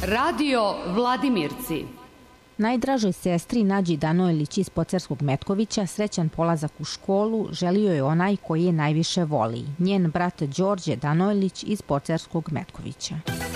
Radio Vladimirci. Najdražoj sestri Nađi Danojlić iz Pocerskog Metkovića srećan polazak u školu želio je onaj koji je najviše voli, njen brat Đorđe Danojlić iz Pocerskog Metkovića.